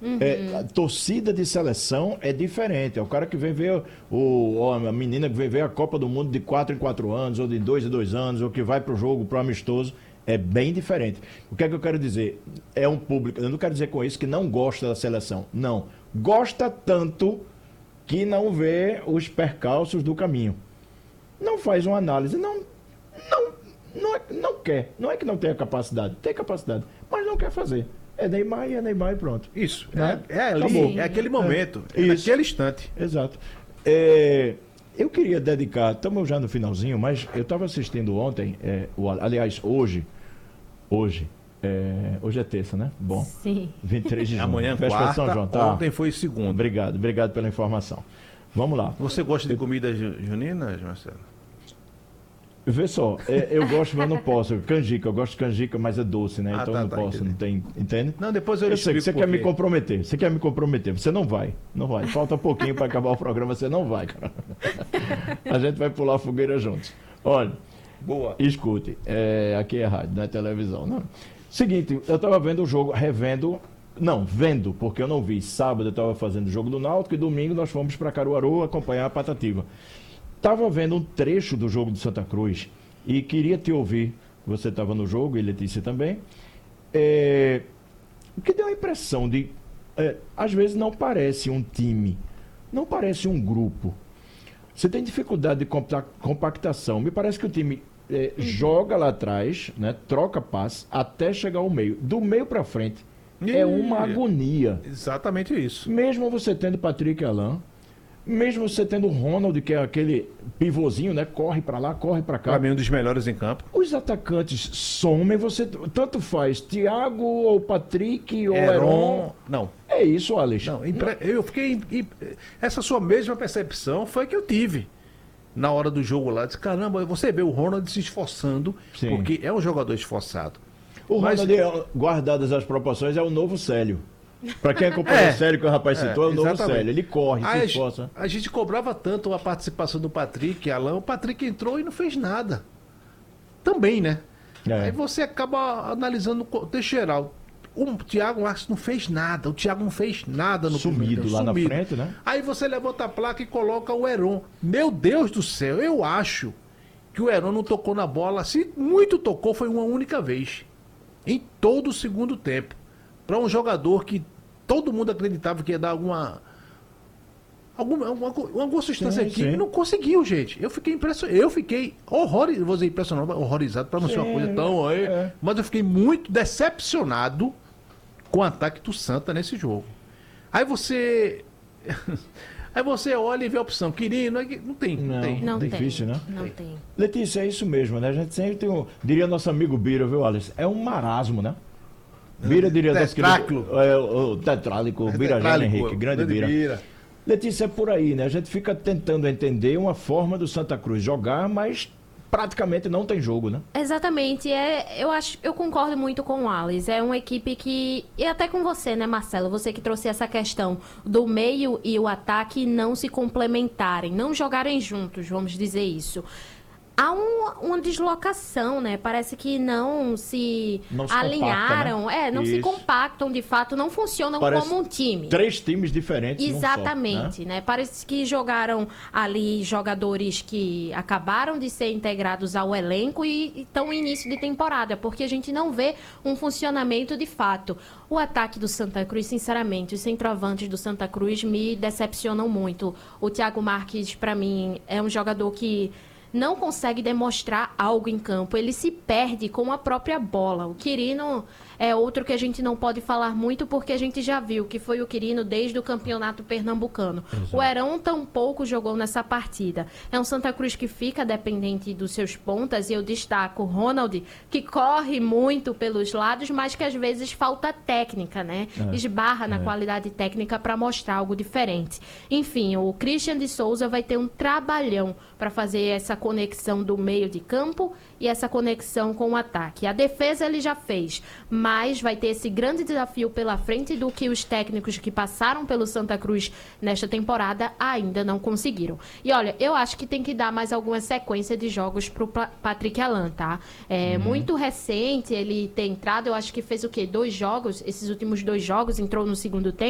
A torcida de seleção é diferente. É o cara que vem ver a menina que vem ver a Copa do Mundo de 4 em 4 anos, ou de 2 em 2 anos, ou que vai pro jogo, pro amistoso. É bem diferente. O que é que eu quero dizer? É um público. Eu não quero dizer com isso que não gosta da seleção. Não. Gosta tanto que não vê os percalços do caminho. Não faz uma análise. Não quer. Não é que não tenha capacidade. Tem capacidade, mas não quer fazer. É Neymar e pronto. Isso. Né? Ali, é aquele momento. É naquele instante. Exato. Eu queria dedicar, estamos já no finalzinho, mas eu estava assistindo ontem, aliás, hoje é terça, né? Bom. Sim. 23 de junho. Amanhã, véspera de São quarta, João, tá? ontem foi segundo. Obrigado pela informação. Vamos lá. Você gosta de comida junina, Marcelo? Vê só, eu gosto, mas não posso. Canjica, eu gosto de canjica, mas é doce, né? Então não posso, entendi. não tem, entende? Não, depois eu Eu sei que você explico quer me comprometer. Você quer me comprometer. Você não vai. Falta um pouquinho para acabar o programa, você não vai, cara. A gente vai pular a fogueira juntos. Olha, Boa. escute, aqui é rádio, não é televisão, não. Seguinte, eu estava vendo o jogo, vendo, porque eu não vi. Sábado eu estava fazendo o jogo do Náutico e domingo nós fomos para Caruaru acompanhar a Patativa. Estava vendo um trecho do jogo de Santa Cruz e queria te ouvir. Você estava no jogo e Letícia também. O que deu a impressão de... às vezes não parece um time, não parece um grupo. Você tem dificuldade de compactação. Me parece que o time joga lá atrás, né, troca passe até chegar ao meio. Do meio para frente é uma agonia. Exatamente isso. Mesmo você tendo Patrick e Alain, mesmo você tendo o Ronald, que é aquele pivôzinho, né? Corre pra lá, corre pra cá. Para mim, um dos melhores em campo. Os atacantes somem, você tanto faz Thiago ou Patrick ou Heron. Não. É isso, Alex. Não, eu fiquei... Essa sua mesma percepção foi que eu tive na hora do jogo lá. Disse, caramba, você vê o Ronald se esforçando, Sim. porque é um jogador esforçado. O Ronald, guardadas as proporções, é o novo Célio. Pra quem acompanha o Célio que o rapaz citou, é o novo exatamente. Célio. Ele corre, se esforça. A gente cobrava tanto a participação do Patrick, Alain. O Patrick entrou e não fez nada. Também, né? Aí você acaba analisando o contexto geral. O Thiago Marques não fez nada. O Thiago não fez nada no Sumido primeiro, lá na frente, né? Aí você levanta a placa e coloca o Heron. Meu Deus do céu, eu acho que o Heron não tocou na bola. Se muito tocou, foi uma única vez. Em todo o segundo tempo. Para um jogador que todo mundo acreditava que ia dar alguma consistência aqui, e não conseguiu, gente. Eu fiquei impressionado. Eu fiquei horrorizado, vou dizer impressionado, horrorizado para não ser uma coisa tão... Mas eu fiquei muito decepcionado com o ataque do Santa nesse jogo. Aí você olha e vê a opção. Quirino, não tem. Não tem. Difícil, né? Não tem. Letícia, é isso mesmo, né? A gente sempre tem diria nosso amigo Bira, viu, Alex? É um marasmo, né? Bira diria o tetrálico, Birajara Henrique, grande Bira. Letícia, é por aí, né? A gente fica tentando entender uma forma do Santa Cruz jogar, mas praticamente não tem jogo, né? Exatamente. Eu concordo muito com o Alex. É uma equipe que... E até com você, né, Marcelo? Você que trouxe essa questão do meio e o ataque não se complementarem, não jogarem juntos, vamos dizer isso. Há uma deslocação, né? Parece que não se alinharam, compacta, né? Não se compactam, de fato, não funcionam como um time. 3 times diferentes. Exatamente, né? Parece que jogaram ali jogadores que acabaram de ser integrados ao elenco e estão em início de temporada, porque a gente não vê um funcionamento de fato. O ataque do Santa Cruz, sinceramente, os centroavantes do Santa Cruz me decepcionam muito. O Thiago Marques, para mim, é um jogador que não consegue demonstrar algo em campo. Ele se perde com a própria bola. O Quirino é outro que a gente não pode falar muito porque a gente já viu que foi o Quirino desde o campeonato pernambucano. Exato. O Heron tampouco jogou nessa partida. É um Santa Cruz que fica dependente dos seus pontas e eu destaco o Ronald, que corre muito pelos lados, mas que às vezes falta técnica, né? Esbarra na qualidade técnica para mostrar algo diferente. Enfim, o Christian de Souza vai ter um trabalhão para fazer essa conexão do meio de campo e essa conexão com o ataque. A defesa ele já fez, mas vai ter esse grande desafio pela frente do que os técnicos que passaram pelo Santa Cruz nesta temporada ainda não conseguiram. E olha, eu acho que tem que dar mais alguma sequência de jogos pro Patrick Alain, tá? Muito recente ele ter entrado, eu acho que fez o quê? 2 jogos, esses últimos 2 jogos, entrou no segundo tempo.